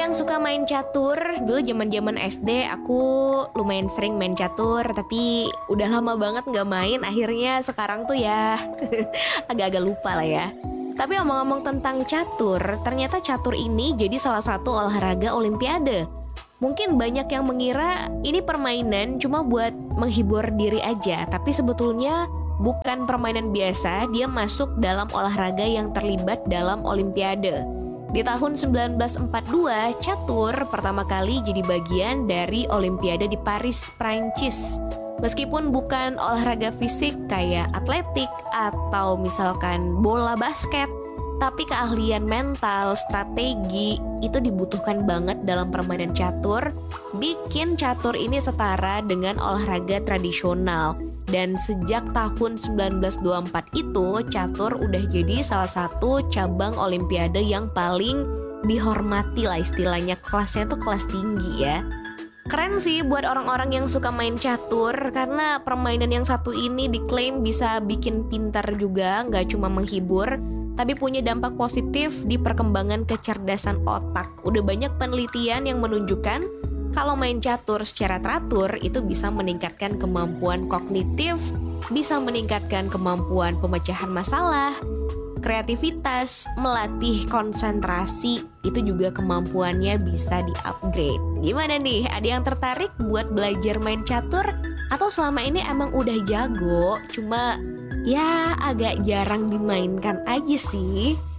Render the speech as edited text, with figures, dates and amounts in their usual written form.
yang suka main catur, dulu zaman-zaman SD aku lumayan sering main catur, tapi udah lama banget nggak main. Akhirnya sekarang tuh ya agak-agak lupa lah ya. Tapi omong-omong tentang catur, ternyata catur ini jadi salah satu olahraga olimpiade. Mungkin banyak yang mengira ini permainan cuma buat menghibur diri aja, tapi sebetulnya bukan permainan biasa, dia masuk dalam olahraga yang terlibat dalam olimpiade. Di tahun 1942, catur pertama kali jadi bagian dari olimpiade di Paris, Prancis. Meskipun bukan olahraga fisik kayak atletik atau misalkan bola basket, tapi keahlian mental, strategi itu dibutuhkan banget dalam permainan catur. Bikin catur ini setara dengan olahraga tradisional. Dan sejak tahun 1924 itu, catur udah jadi salah satu cabang olimpiade yang paling dihormati lah istilahnya. Kelasnya tuh kelas tinggi ya. Keren sih buat orang-orang yang suka main catur, karena permainan yang satu ini diklaim bisa bikin pintar juga, nggak cuma menghibur, tapi punya dampak positif di perkembangan kecerdasan otak. Udah banyak penelitian yang menunjukkan kalau main catur secara teratur itu bisa meningkatkan kemampuan kognitif, bisa meningkatkan kemampuan pemecahan masalah, kreativitas, melatih konsentrasi, itu juga kemampuannya bisa di-upgrade. Gimana nih? Ada yang tertarik buat belajar main catur? Atau selama ini emang udah jago, cuma ya agak jarang dimainkan aja sih?